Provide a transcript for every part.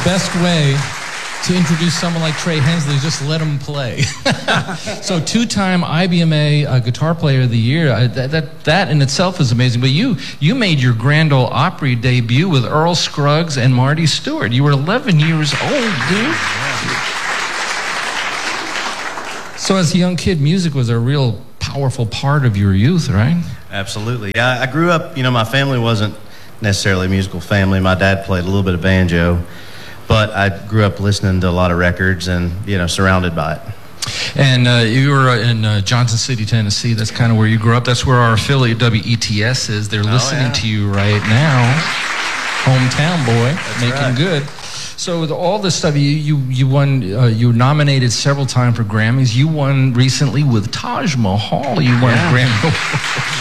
best way to introduce someone like Trey Hensley is just let him play. So two-time IBMA Guitar Player of the Year. That in itself is amazing. But you made your Grand Ole Opry debut with Earl Scruggs and Marty Stewart. You were 11 years old, dude. So as a young kid, music was a real powerful part of your youth, right? Absolutely. Yeah, I grew up, my family wasn't necessarily a musical family. My dad played a little bit of banjo, but I grew up listening to a lot of records and, surrounded by it. And you were in Johnson City, Tennessee. That's kind of where you grew up. That's where our affiliate WETS is. They're listening to you right now. Hometown boy, That's making right. good. So with all this stuff, you won. You were nominated several times for Grammys. You won recently with Taj Mahal. You won a Grammy.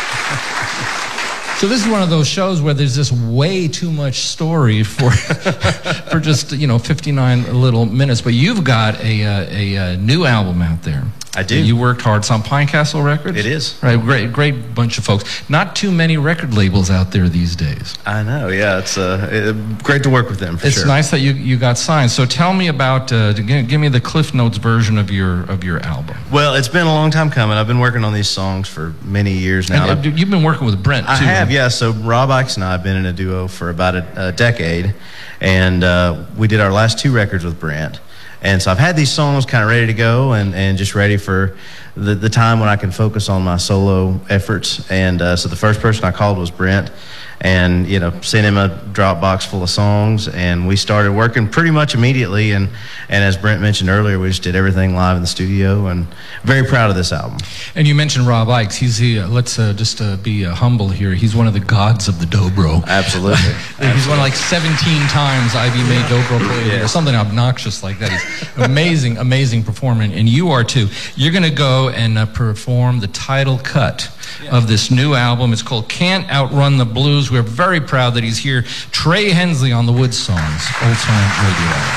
So this is one of those shows where there's just way too much story for for just 59 little minutes. But you've got a new album out there. I do. You worked hard. It's on Pine Castle Records. It is. Right. Great bunch of folks. Not too many record labels out there these days. I know. Yeah, it's great to work with them. It's nice that you got signed. So tell me about. Give me the Cliff Notes version of your album. Well, it's been a long time coming. I've been working on these songs for many years now. And you've been working with Brent too. I have, right? yeah. So Rob Ickes and I have been in a duo for about a decade, and we did our last 2 records with Brent. And so I've had these songs kind of ready to go and just ready for the time when I can focus on my solo efforts. And so the first person I called was Brent, and sent him a Dropbox full of songs, and we started working pretty much immediately. And as Brent mentioned earlier, we just did everything live in the studio, and very proud of this album. And you mentioned Rob Ickes. He's let's just be humble here. He's one of the gods of the dobro. Absolutely. He's won like 17 times IBMA dobro player, or something obnoxious like that. He's amazing performer, and you are too. You're going to go and perform the title cut of this new album. It's called Can't Outrun the Blues. We're very proud that he's here. Trey Hensley on the Wood Songs, Old Time Radio.